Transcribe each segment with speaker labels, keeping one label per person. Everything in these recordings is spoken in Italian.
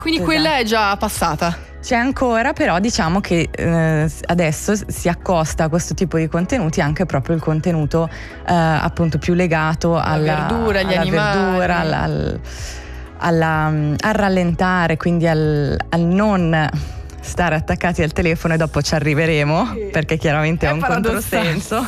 Speaker 1: Quindi quella è già passata.
Speaker 2: C'è ancora, però diciamo che adesso si accosta a questo tipo di contenuti anche proprio il contenuto appunto più legato alla
Speaker 1: verdura, agli animali,
Speaker 2: al rallentare, quindi al non stare attaccati al telefono, e dopo ci arriveremo perché chiaramente è un controsenso.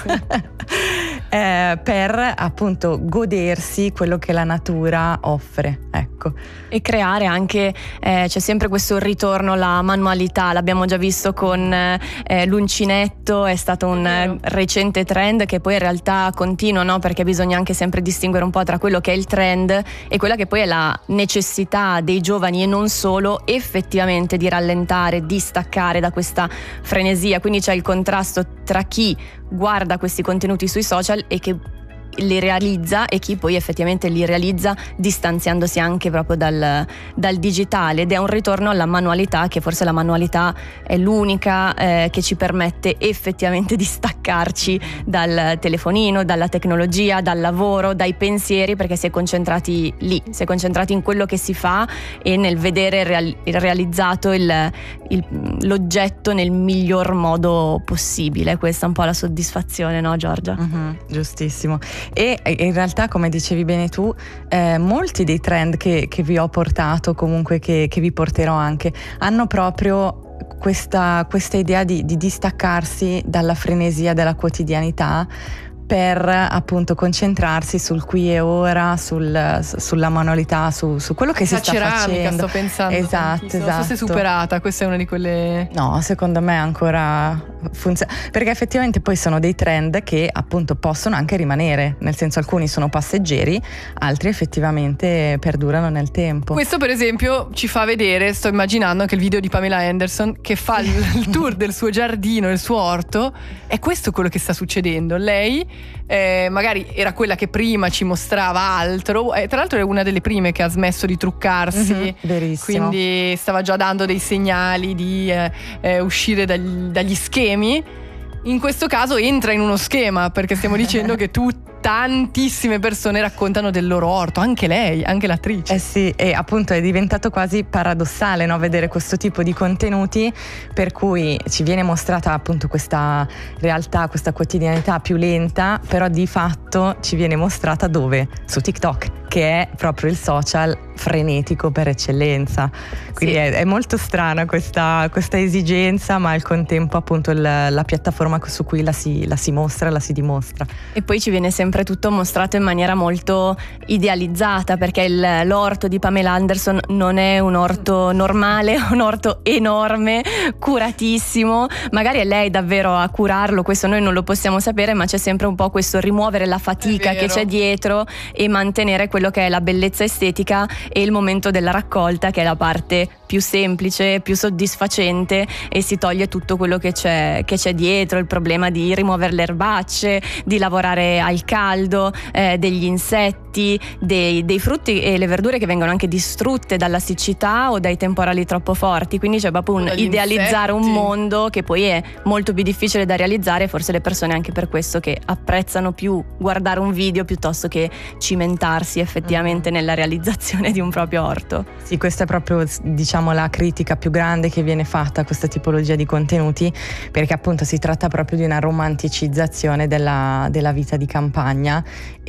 Speaker 2: Per appunto godersi quello che la natura offre, ecco.
Speaker 3: E creare anche, c'è sempre questo ritorno alla manualità, l'abbiamo già visto con l'uncinetto, è stato un recente trend che poi in realtà continua, no? Perché bisogna anche sempre distinguere un po' tra quello che è il trend e quella che poi è la necessità dei giovani, e non solo, effettivamente di rallentare, di staccare da questa frenesia. Quindi c'è il contrasto tra chi guarda questi contenuti sui social e che li realizza, e chi poi effettivamente li realizza distanziandosi anche proprio dal digitale, ed è un ritorno alla manualità, che forse la manualità è l'unica che ci permette effettivamente di staccarci dal telefonino, dalla tecnologia, dal lavoro, dai pensieri, perché si è concentrati lì, si è concentrati in quello che si fa e nel vedere realizzato l'oggetto nel miglior modo possibile. Questa è un po' la soddisfazione, no Giorgia?
Speaker 2: Giustissimo. E in realtà, come dicevi bene tu, molti dei trend che vi ho portato, comunque che vi porterò anche, hanno proprio questa idea di distaccarsi dalla frenesia della quotidianità, per appunto concentrarsi sul qui e ora, sulla manualità, su quello che si sta facendo. La ceramica,
Speaker 1: sto pensando.
Speaker 2: Esatto.
Speaker 1: Non so se è superata, questa è una di quelle...
Speaker 2: No, secondo me ancora funziona, perché effettivamente poi sono dei trend che appunto possono anche rimanere, nel senso, alcuni sono passeggeri, altri effettivamente perdurano nel tempo.
Speaker 1: Questo per esempio ci fa vedere, sto immaginando anche il video di Pamela Anderson che fa il tour del suo giardino, del suo orto. È questo quello che sta succedendo. Lei magari era quella che prima ci mostrava altro, tra l'altro è una delle prime che ha smesso di truccarsi,
Speaker 2: verissimo.
Speaker 1: Quindi stava già dando dei segnali di uscire dagli schemi. In questo caso entra in uno schema, perché stiamo dicendo che tantissime persone raccontano del loro orto, anche lei, anche l'attrice.
Speaker 2: Sì, e appunto è diventato quasi paradossale, no? Vedere questo tipo di contenuti, per cui ci viene mostrata appunto questa realtà, questa quotidianità più lenta, però di fatto ci viene mostrata dove? Su TikTok, che è proprio il social frenetico per eccellenza. Quindi è molto strana questa esigenza, ma al contempo appunto la piattaforma su cui la si mostra, la si dimostra.
Speaker 3: E poi ci viene sempre tutto mostrato in maniera molto idealizzata, perché l'orto di Pamela Anderson non è un orto normale, è un orto enorme, curatissimo. Magari è lei davvero a curarlo, questo noi non lo possiamo sapere, ma c'è sempre un po' questo rimuovere la fatica che c'è dietro e mantenere quello che è la bellezza estetica e il momento della raccolta, che è la parte più semplice, più soddisfacente, e si toglie tutto quello che c'è dietro, il problema di rimuovere le erbacce, di lavorare al caldo, degli insetti, dei frutti e le verdure che vengono anche distrutte dalla siccità o dai temporali troppo forti. Quindi c'è proprio un idealizzare un mondo che poi è molto più difficile da realizzare. Forse le persone anche per questo che apprezzano più guardare un video piuttosto che cimentarsi effettivamente nella realizzazione di un proprio orto.
Speaker 2: Sì, questa è proprio, diciamo, la critica più grande che viene fatta a questa tipologia di contenuti, perché appunto si tratta proprio di una romanticizzazione della vita di campagna,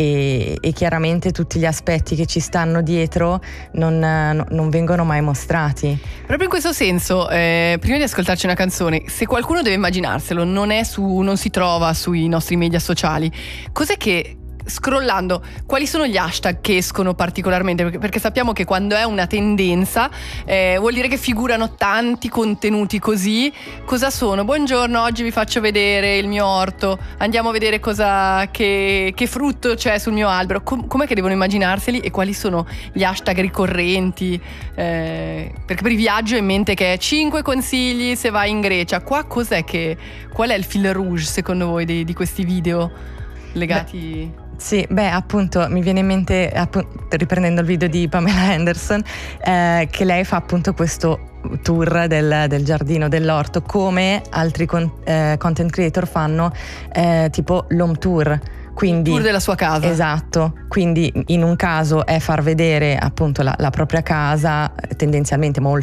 Speaker 2: e chiaramente tutti gli aspetti che ci stanno dietro non vengono mai mostrati.
Speaker 1: Proprio in questo senso, prima di ascoltarci una canzone, se qualcuno deve immaginarselo, non si trova sui nostri media sociali, cos'è che, scrollando, quali sono gli hashtag che escono particolarmente? Perché sappiamo che quando è una tendenza vuol dire che figurano tanti contenuti così. Cosa sono? Buongiorno, oggi vi faccio vedere il mio orto, andiamo a vedere che frutto c'è sul mio albero. Com'è che devono immaginarseli e quali sono gli hashtag ricorrenti? Perché per i viaggi ho in mente che è 5 consigli se vai in Grecia. Qua qual è il fil rouge secondo voi di questi video legati?
Speaker 2: Sì, appunto mi viene in mente, riprendendo il video di Pamela Anderson, che lei fa appunto questo tour del giardino, dell'orto, come altri content creator fanno, tipo l'home tour. Quindi,
Speaker 1: il tour della sua casa.
Speaker 2: Esatto, quindi in un caso è far vedere appunto la propria casa, tendenzialmente molto